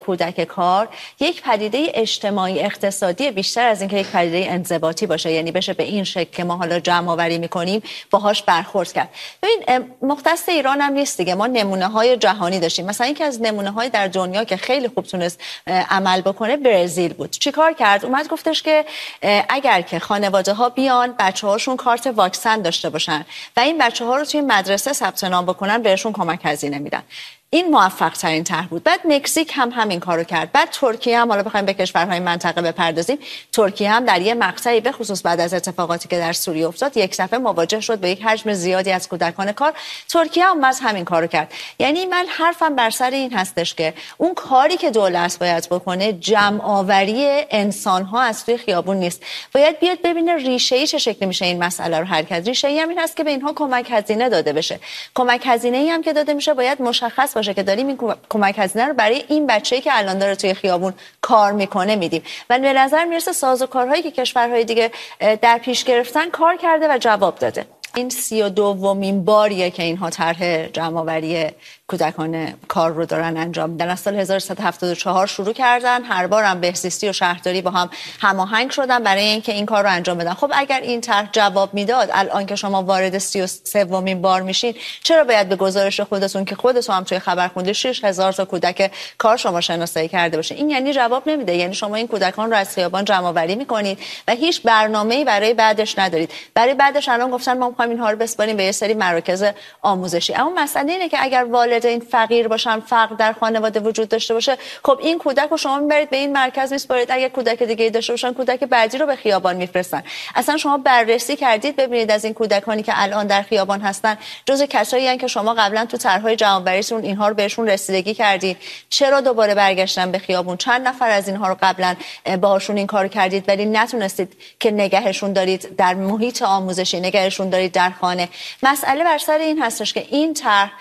کودک کار یک پدیده اجتماعی اقتصادی بیشتر از اینکه یک پدیده انضباطی باشه، یعنی بشه به این شکل که ما حالا جمع آوری میکنیم باهاش برخورد کرد. ببین مختص ایران هم نیست دیگه، ما نمونه های جهانی داشتیم. مثلا یکی از نمونه های در دنیا که خیلی خوب تونست عمل بکنه برزیل بود. چیکار کرد؟ اومد گفتش که اگر که خانواده ها بیان بچه‌هاشون کارت واکسن داشته باشن و این بچه‌ها رو توی مدرسه ثبت نام بکنن بهشون کمک هزینه میدن. این موفق ترین طرح بود. بعد مکزیک هم همین کارو کرد. بعد ترکیه هم، حالا بخوایم به کشورهای منطقه بپردازیم، ترکیه هم در یه مقطعی به خصوص بعد از اتفاقاتی که در سوریه افتاد یک دفعه مواجه شد با یک حجم زیادی از کودکان کار. ترکیه هم باز همین کارو کرد. یعنی من حرفم بر سر این هستش که اون کاری که دولت باید بکنه جمع آوری انسان‌ها از توی خیابون نیست. باید بیاد ببینه ریشه‌ای چه شکلی میشه این مسئله رو حل کرد. ریشه‌ای هم این هست که به اینها کمک هزینه داده بشه. کمک هزینه‌ای هم که داده میشه باید مشخص باشه که داریم این کمک هزینه رو برای این بچه‌ای که الان داره توی خیابون کار میکنه میدیم. و به نظر میرسه سازوکارهایی که کشورهای دیگه در پیش گرفتن کار کرده و جواب داده. این 32مین باریه که اینها طرح جمع‌آوری کودکان کار رو دارن انجام میدن. از سال 1374 شروع کردن، هر بارم بهزیستی و شهرداری با هم هماهنگ شدن برای اینکه این کار رو انجام بدن. خب اگر این طرح جواب میداد، الان که شما وارد 33مین بار میشین، چرا باید به گزارش خودتون که خودتون هم توی خبر خوندید 6000 تا کودک کار شما شناسایی کرده باشه؟ این یعنی جواب نمیده. یعنی شما این کودکان رو از خیابان جمع‌آوری میکنید و هیچ برنامه‌ای برای بعدش ندارید. برای بعدش الان گفتن ما می‌خوایم اینها رو بسپاریم به یه سری مراکز آموزشی. اما مسئله اینه که اگر والدین فقیر باشن، فقر در خانواده وجود داشته باشه، خب این کودک رو شما میبرید به این مرکز میسپارید. اگر کودک دیگه داشته باشن، کودک بعدی رو به خیابان میفرستن. اصلا شما بررسی کردید ببینید از این کودکانی که الان در خیابان هستن جزء کسایی هستن که شما قبلا تو طرح‌های جمع‌آوریتون اینها رو بهشون رسیدگی کردید؟ چرا دوباره برگشتن به خیابون؟ چند نفر از اینها رو قبلا باهاشون این کارو کردید ولی نتونستید که نگهشون دارید در محیط آموزشی، نگهشون دارید در خانه؟ مسئله بر سر این هستش که این طرح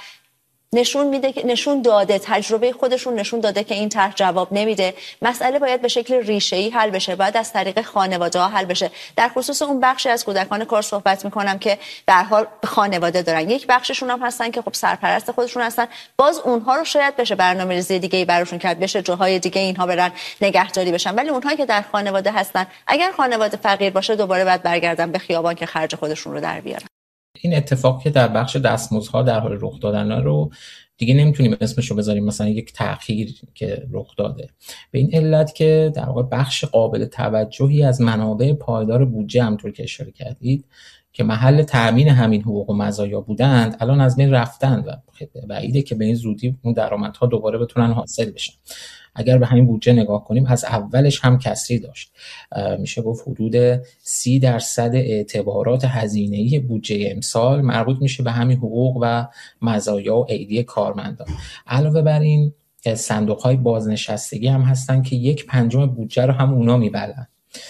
نشون داده، تجربه خودشون نشون داده که این طرح جواب نمیده. مسئله باید به شکل ریشه‌ای حل بشه، باید از طریق خانواده‌ها حل بشه. در خصوص اون بخشی از کودکان کار صحبت میکنم که به هر حال خانواده دارن، یک بخششون هم هستن که خب سرپرست خودشون هستن، باز اونها رو شاید بشه برنامه‌ریزی دیگه‌ای براشون کرد، بشه جاهای دیگه اینها برن نگهداری بشن. ولی اونها که در خانواده هستن، اگر خانواده فقیر باشه دوباره بعد برگردن به خیابان که خرج خودشون رو در بیارن. این اتفاق که در بخش دستمزدها در حال رخ دادن رو دیگه نمیتونیم اسمشو بذاریم مثلا یک تأخیر که رخ داده، به این علت که در واقع بخش قابل توجهی از منابع پایدار بودجه همونطور که اشاره کردید که محل تأمین همین حقوق و مزایا بودند الان از بین رفتند و بعیده که به این زودی اون درآمدها دوباره بتونن حاصل بشن. اگر به همین بودجه نگاه کنیم از اولش هم کسری داشت، میشه گفت حدود 30% اعتبارات هزینه‌ای بودجه امسال مربوط میشه به همین حقوق و مزایا و ایدی کارمندان. علاوه بر این صندوق‌های بازنشستگی هم هستن که 1/5 بودجه رو هم اونا میبرن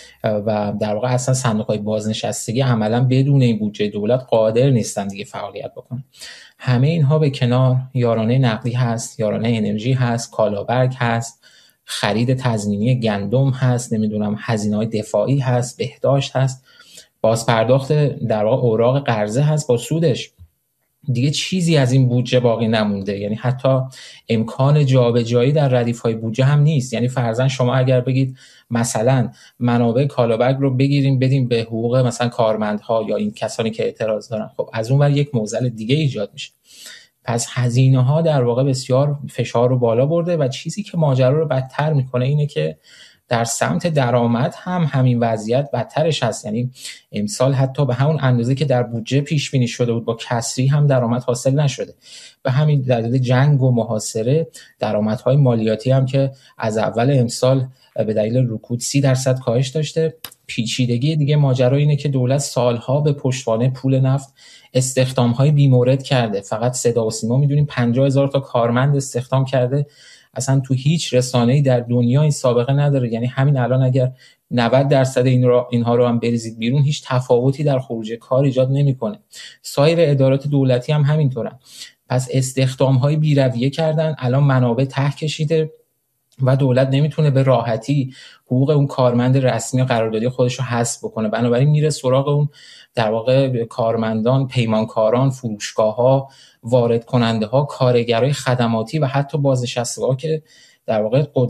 و در واقع اصلا صندوق‌های بازنشستگی عملاً بدون این بودجه دولت قادر نیستن دیگه فعالیت بکنن. همه اینها به کنار یارانه نقدی هست، یارانه انرژی هست، کالابرگ هست، خرید تضمینی گندم هست، نمیدونم هزینه‌های دفاعی هست، بهداشت هست، بازپرداخت در واقع اوراق قرضه هست با سودش. دیگه چیزی از این بودجه باقی نمونده، یعنی حتی امکان جابجایی در ردیف‌های بودجه هم نیست. یعنی فرضاً شما اگر بگید مثلا منابع کالابرگ رو بگیریم بدیم به حقوق مثلا کارمندها یا این کسانی که اعتراض دارن، خب از اون ور یک معضل دیگه ایجاد میشه. پس هزینه‌ها در واقع بسیار فشار رو بالا برده و چیزی که ماجرا رو بدتر میکنه اینه که در سمت درآمد هم همین وضعیت بدترش هست. یعنی امسال حتی به همون اندازه که در بودجه پیش بینی شده بود با کسری هم درآمد حاصل نشده. به همین دلیل جنگ و محاصره درآمدهای مالیاتی هم که از اول امسال به دلیل رکود 30% کاهش داشته. پیچیدگی دیگه ماجرا اینه که دولت سالها به پشتوانه پول نفت استخدام‌های بی‌مورد کرده. فقط صدا و سیما می‌دونیم 50,000 تا کارمند استخدام کرده. اصلا تو هیچ رسانه‌ای در دنیا این سابقه نداره. یعنی همین الان اگر 90% اینها رو هم بریزید بیرون هیچ تفاوتی در خروج کار ایجاد نمی‌کنه. سایر ادارات دولتی هم همینطورن. پس استخدام‌های بی‌رویه کردن، الان منابع ته کشیده و دولت نمیتونه به راحتی حقوق اون کارمند رسمی و قراردادی خودش رو حذف بکنه. بنابراین میره سراغ اون در واقع کارمندان، پیمانکاران، فروشگاه‌ها، وارد کننده ها، کارگرای خدماتی و حتی بازنشسته‌ها که در واقع